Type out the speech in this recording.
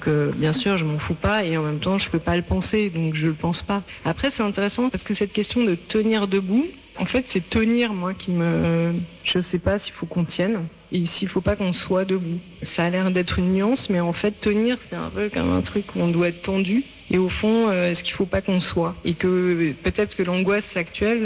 Que bien sûr, je m'en fous pas et en même temps, je peux pas le penser, donc je le pense pas. Après, c'est intéressant parce que cette question de tenir debout, en fait, c'est tenir, moi, je sais pas s'il faut qu'on tienne et s'il faut pas qu'on soit debout. Ça a l'air d'être une nuance, mais en fait, tenir, c'est un peu comme un truc où on doit être tendu. Et au fond, est-ce qu'il faut pas qu'on soit? Et que peut-être que l'angoisse actuelle,